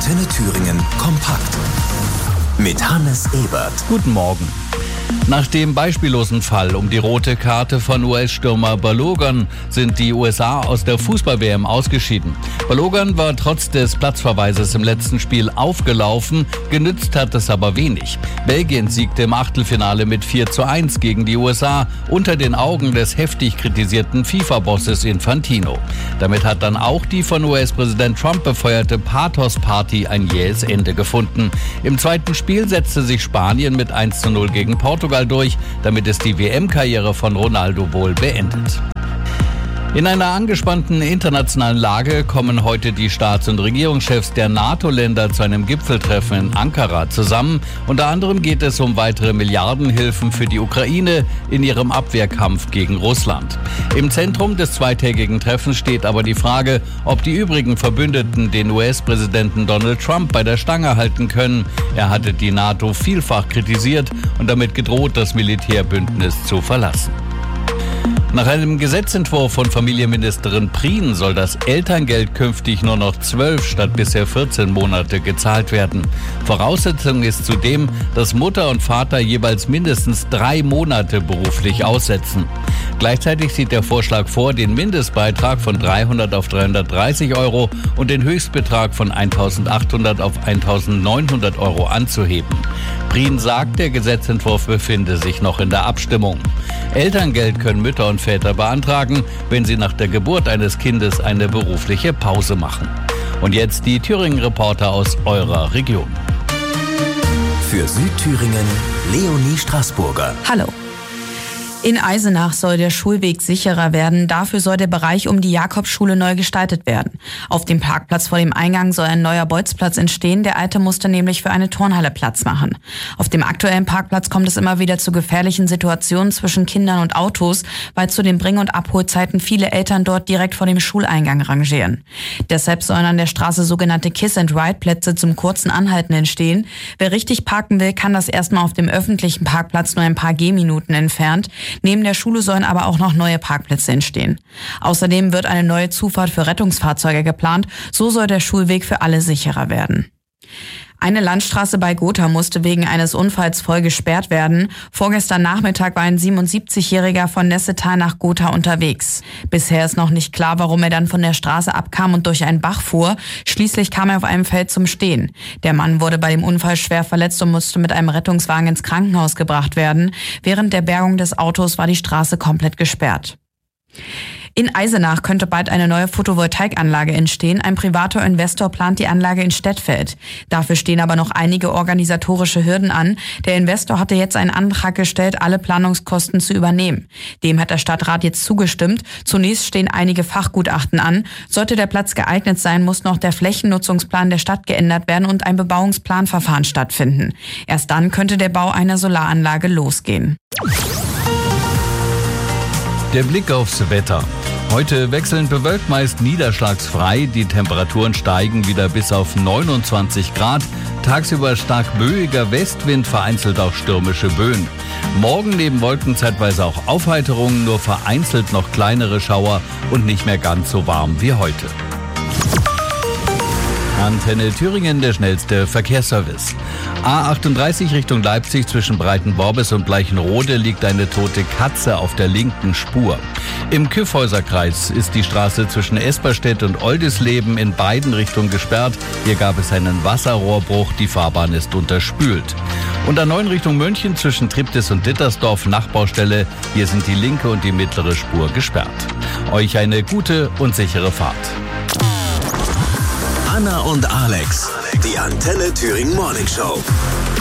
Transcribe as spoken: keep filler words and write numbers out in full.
Antenne Thüringen kompakt mit Hannes Ebert. Guten Morgen. Nach dem beispiellosen Fall um die rote Karte von U S-Stürmer Balogun sind die U S A aus der Fußball-W M ausgeschieden. Balogun war trotz des Platzverweises im letzten Spiel aufgelaufen, genützt hat es aber wenig. Belgien siegte im Achtelfinale mit vier zu eins gegen die U S A unter den Augen des heftig kritisierten FIFA-Bosses Infantino. Damit hat dann auch die von U S-Präsident Trump befeuerte Pathos-Party ein jähes Ende gefunden. Im zweiten Spiel setzte sich Spanien mit eins zu null gegen Portugal durch, damit ist die W M-Karriere von Ronaldo wohl beendet. In einer angespannten internationalen Lage kommen heute die Staats- und Regierungschefs der NATO-Länder zu einem Gipfeltreffen in Ankara zusammen. Unter anderem geht es um weitere Milliardenhilfen für die Ukraine in ihrem Abwehrkampf gegen Russland. Im Zentrum des zweitägigen Treffens steht aber die Frage, ob die übrigen Verbündeten den U S-Präsidenten Donald Trump bei der Stange halten können. Er hatte die NATO vielfach kritisiert und damit gedroht, das Militärbündnis zu verlassen. Nach einem Gesetzentwurf von Familienministerin Prien soll das Elterngeld künftig nur noch zwölf statt bisher vierzehn Monate gezahlt werden. Voraussetzung ist zudem, dass Mutter und Vater jeweils mindestens drei Monate beruflich aussetzen. Gleichzeitig sieht der Vorschlag vor, den Mindestbeitrag von dreihundert auf dreihundertdreißig Euro und den Höchstbetrag von eintausendachthundert auf eintausendneunhundert Euro anzuheben. Prien sagt, der Gesetzentwurf befinde sich noch in der Abstimmung. Elterngeld können Mütter und Väter beantragen, wenn sie nach der Geburt eines Kindes eine berufliche Pause machen. Und jetzt die Thüringen-Reporter aus eurer Region. Für Südthüringen Leonie Straßburger. Hallo. In Eisenach soll der Schulweg sicherer werden. Dafür soll der Bereich um die Jakobsschule neu gestaltet werden. Auf dem Parkplatz vor dem Eingang soll ein neuer Bolzplatz entstehen. Der alte musste nämlich für eine Turnhalle Platz machen. Auf dem aktuellen Parkplatz kommt es immer wieder zu gefährlichen Situationen zwischen Kindern und Autos, weil zu den Bring- und Abholzeiten viele Eltern dort direkt vor dem Schuleingang rangieren. Deshalb sollen an der Straße sogenannte Kiss-and-Ride-Plätze zum kurzen Anhalten entstehen. Wer richtig parken will, kann das erstmal auf dem öffentlichen Parkplatz nur ein paar Gehminuten entfernt. Neben der Schule sollen aber auch noch neue Parkplätze entstehen. Außerdem wird eine neue Zufahrt für Rettungsfahrzeuge geplant. So soll der Schulweg für alle sicherer werden. Eine Landstraße bei Gotha musste wegen eines Unfalls voll gesperrt werden. Vorgestern Nachmittag war ein siebenundsiebzigjähriger von Nessetal nach Gotha unterwegs. Bisher ist noch nicht klar, warum er dann von der Straße abkam und durch einen Bach fuhr. Schließlich kam er auf einem Feld zum Stehen. Der Mann wurde bei dem Unfall schwer verletzt und musste mit einem Rettungswagen ins Krankenhaus gebracht werden. Während der Bergung des Autos war die Straße komplett gesperrt. In Eisenach könnte bald eine neue Photovoltaikanlage entstehen. Ein privater Investor plant die Anlage in Stettfeld. Dafür stehen aber noch einige organisatorische Hürden an. Der Investor hatte jetzt einen Antrag gestellt, alle Planungskosten zu übernehmen. Dem hat der Stadtrat jetzt zugestimmt. Zunächst stehen einige Fachgutachten an. Sollte der Platz geeignet sein, muss noch der Flächennutzungsplan der Stadt geändert werden und ein Bebauungsplanverfahren stattfinden. Erst dann könnte der Bau einer Solaranlage losgehen. Der Blick aufs Wetter. Heute wechselnd bewölkt, meist niederschlagsfrei. Die Temperaturen steigen wieder bis auf neunundzwanzig Grad. Tagsüber stark böiger Westwind, vereinzelt auch stürmische Böen. Morgen neben Wolken zeitweise auch Aufheiterungen, nur vereinzelt noch kleinere Schauer und nicht mehr ganz so warm wie heute. Antenne Thüringen, der schnellste Verkehrsservice. A achtunddreißig Richtung Leipzig zwischen Breitenborbis und Bleichenrode liegt eine tote Katze auf der linken Spur. Im Kyffhäuserkreis ist die Straße zwischen Esperstedt und Oldisleben in beiden Richtungen gesperrt. Hier gab es einen Wasserrohrbruch, die Fahrbahn ist unterspült. Und A neun Richtung München zwischen Triptis und Dittersdorf Nachbaustelle. Hier sind die linke und die mittlere Spur gesperrt. Euch eine gute und sichere Fahrt. Anna und Alex, die Antenne Thüringen Morning Show.